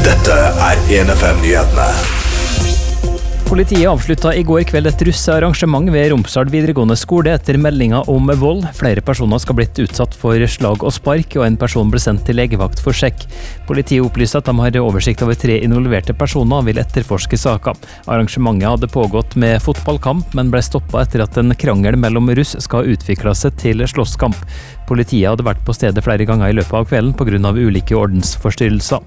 Dette 1FM-nyhetene. Politiet avsluttet i går kveld et russearrangement ved Romsdal videregående skole etter meldinger om vold. Flere personer skal blitt utsatt for slag og spark, og en person ble sendt til legevakt for sjekk. Politiet opplyser at de har oversikt over 3 involverte personer og vil etterforske saken. Arrangementet hadde pågått med fotballkamp, men ble stoppet etter at en krangel mellom russ skal utvikle seg til slåsskamp. Politiet hadde vært på stedet flere ganger i løpet av kvelden på grunn av ulike ordensforstyrrelser.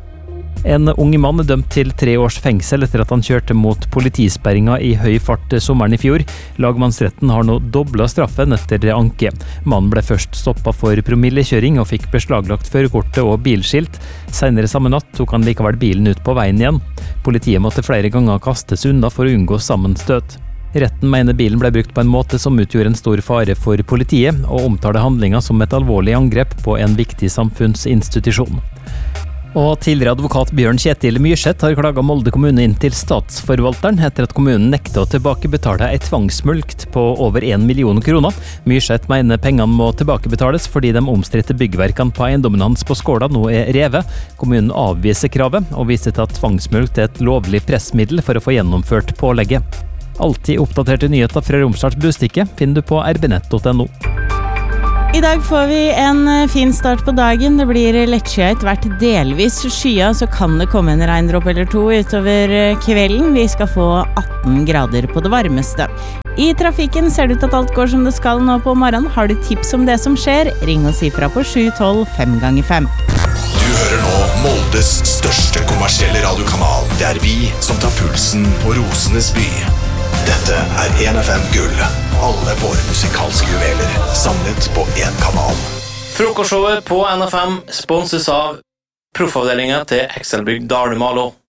En ung mann er dømt til 3 års fengsel etter at han kjørte mot politisperringa i høy fart sommeren i fjor. Lagmannsretten har nå doblet straffen etter anke. Mannen ble først stoppet for promillekjøring og fikk beslaglagt førerkortet og bilskilt. Senere samme natt tok han likevel bilen ut på veien igjen. Politiet måtte flere ganger kastes unna for å unngå sammenstøt. Retten mener bilen ble brukt på en måte som utgjorde en stor fare for politiet, og omtaler handlinga som et alvorlig angrep på en viktig samfunnsinstitusjon. Og tidligere advokat Bjørn Kjetil Myrseth har klaget Molde kommune inn til statsforvalteren etter at kommunen nekter å tilbakebetale et tvangsmulkt på over 1 million kroner. Myrseth mener pengene må tilbakebetales fordi de omstridte byggverkene på eiendommen hans på Skåla nå er revet. Kommunen avviser kravet og viser til at tvangsmulkt er et lovlig pressmiddel for å få gjennomført pålegget. Alltid oppdaterte nyheter fra Romsdals Bustikke finner du på rbnett.no. I dag får vi en fin start på dagen. Det blir lettskyet hvert delvis skya, så kan det komme en regndråp eller to utover kvelden. Vi skal få 18 grader på det varmeste. I trafikken ser det ut at alt går som det skal nå på morgenen. Har du tips om det som skjer? Ring og si fra på 712 5x5. Du hører nå Moldes største kommersielle radiokanal. Det er vi som tar pulsen på Rosenes by. Dette 1FM Gull. Alle våre musikalske juveler samlet på en kanal. Frokostshowet på NFM sponses av proffavdelingen til Excelbygg Dalumalo.